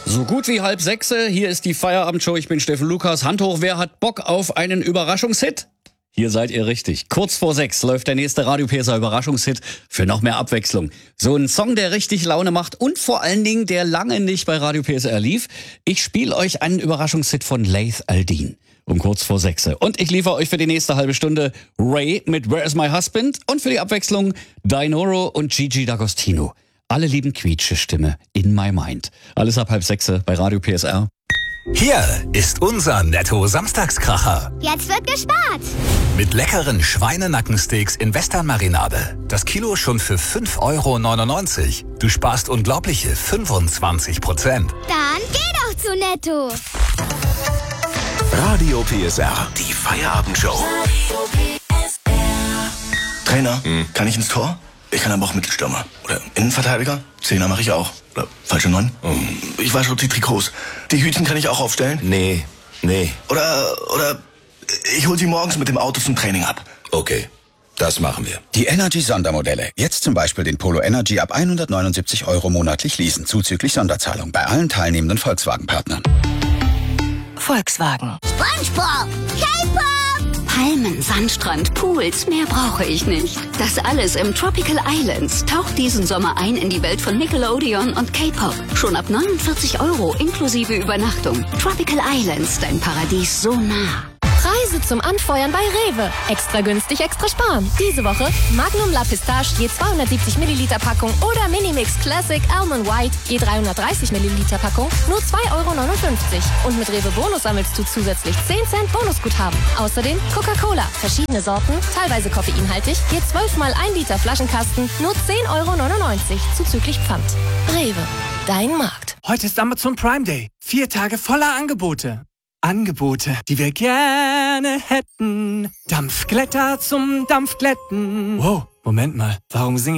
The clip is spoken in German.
So gut wie 5:30. Hier ist die Feierabendshow. Ich bin Steffen Lukas. Hand hoch, wer hat Bock auf einen Überraschungshit? Hier seid ihr richtig. Kurz vor 6 läuft der nächste Radio PSR Überraschungshit für noch mehr Abwechslung. So ein Song, der richtig Laune macht und vor allen Dingen, der lange nicht bei Radio PSR lief. Ich spiele euch einen Überraschungshit von Laith Al-Deen. Um kurz vor 6. Und ich liefere euch für die nächste halbe Stunde Ray mit Where is my husband? Und für die Abwechslung Dinoro und Gigi D'Agostino. Alle lieben Quietsche-Stimme in my mind. Alles ab 5:30 bei Radio PSR. Hier ist unser Netto-Samstagskracher. Jetzt wird gespart. Mit leckeren Schweinenackensteaks in Western-Marinade. Das Kilo schon für 5,99 €. Du sparst unglaubliche 25%. Dann geh doch zu Netto. Radio PSR, die Feierabendshow. Trainer, kann ich ins Tor? Ich kann aber auch Mittelstürmer. Oder Innenverteidiger? Zehner mache ich auch. Oder falsche 9? Ich wasche die Trikots. Die Hütchen kann ich auch aufstellen? Nee. Oder ich hol sie morgens mit dem Auto zum Training ab. Okay, das machen wir. Die Energy-Sondermodelle. Jetzt zum Beispiel den Polo Energy ab 179 € monatlich leasen, zuzüglich Sonderzahlung bei allen teilnehmenden Volkswagen-Partnern. Volkswagen. SpongeBob, K-Pop. Palmen, Sandstrand, Pools, mehr brauche ich nicht. Das alles im Tropical Islands. Taucht diesen Sommer ein in die Welt von Nickelodeon und K-Pop. Schon ab 49 € inklusive Übernachtung. Tropical Islands, dein Paradies so nah. Preise zum Anfeuern bei Rewe. Extra günstig, extra sparen. Diese Woche Magnum La Pistache je 270 Milliliter Packung oder Minimix Classic Almond White je 330 Milliliter Packung nur 2,59 €. Und mit Rewe Bonus sammelst du zusätzlich 10 Cent Bonusguthaben. Außerdem Coca-Cola, verschiedene Sorten, teilweise koffeinhaltig, je 12 mal 1 Liter Flaschenkasten nur 10,99 € zuzüglich Pfand. Rewe, dein Markt. Heute ist Amazon Prime Day. 4 Tage voller Angebote. Angebote, die wir gerne hätten. Dampfglätter zum Dampfglätten. Wow, Moment mal, warum singe ich